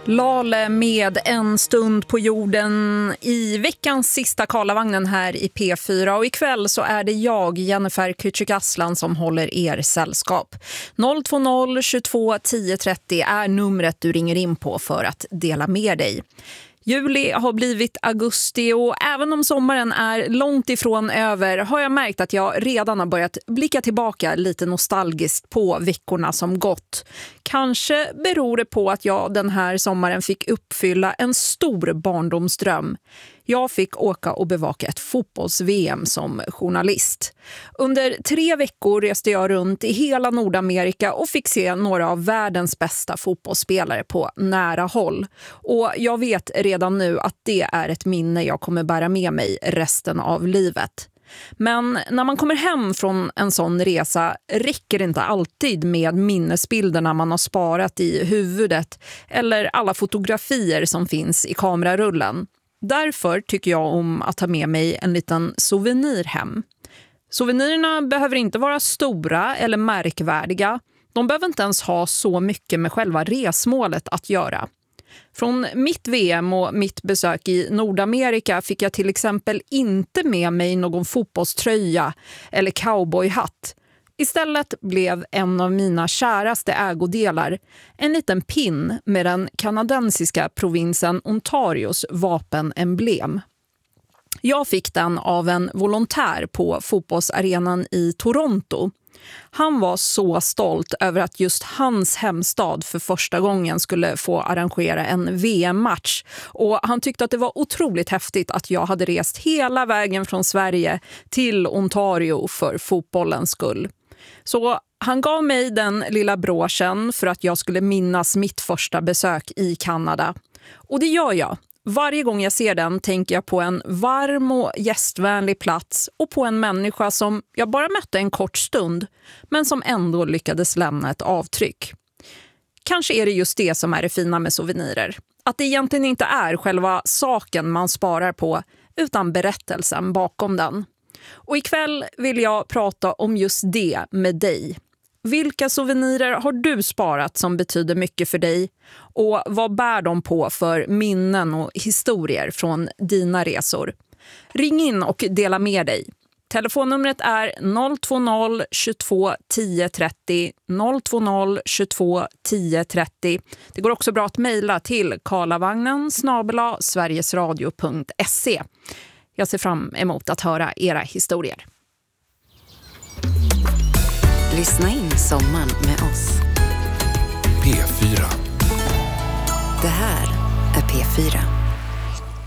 Lale med En stund på jorden i veckans sista Karlavagnen här i P4. Och ikväll så är det jag, Jennifer Küçük-Aslan, som håller er sällskap. 020 22 10 30 är numret du ringer in på för att dela med dig. Juli har blivit augusti och även om sommaren är långt ifrån över har jag märkt att jag redan har börjat blicka tillbaka lite nostalgiskt på veckorna som gått. Kanske beror det på att jag den här sommaren fick uppfylla en stor barndomsdröm. Jag fick åka och bevaka ett fotbolls-VM som journalist. Under 3 veckor reste jag runt i hela Nordamerika och fick se några av världens bästa fotbollsspelare på nära håll. Och jag vet redan nu att det är ett minne jag kommer bära med mig resten av livet. Men när man kommer hem från en sån resa räcker det inte alltid med minnesbilderna man har sparat i huvudet eller alla fotografier som finns i kamerarullen. Därför tycker jag om att ta med mig en liten souvenir hem. Souvenirerna behöver inte vara stora eller märkvärdiga. De behöver inte ens ha så mycket med själva resmålet att göra. Från mitt VM och mitt besök i Nordamerika fick jag till exempel inte med mig någon fotbollströja eller cowboyhatt. Istället blev en av mina käraste ägodelar en liten pin med den kanadensiska provinsen Ontarios vapenemblem. Jag fick den av en volontär på fotbollsarenan i Toronto. Han var så stolt över att just hans hemstad för första gången skulle få arrangera en VM-match. Och han tyckte att det var otroligt häftigt att jag hade rest hela vägen från Sverige till Ontario för fotbollens skull. Så han gav mig den lilla broschen för att jag skulle minnas mitt första besök i Kanada. Och det gör jag. Varje gång jag ser den tänker jag på en varm och gästvänlig plats och på en människa som jag bara mötte en kort stund men som ändå lyckades lämna ett avtryck. Kanske är det just det som är det fina med souvenirer. Att det egentligen inte är själva saken man sparar på utan berättelsen bakom den. Och ikväll vill jag prata om just det med dig. Vilka souvenirer har du sparat som betyder mycket för dig? Och vad bär de på för minnen och historier från dina resor? Ring in och dela med dig. Telefonnumret är 020 22 10 30 020 22 10 30. Det går också bra att mejla till karlavagnen@sverigesradio.se. Jag ser fram emot att höra era historier. Lyssna in sommaren med oss. P4. Det här är P4.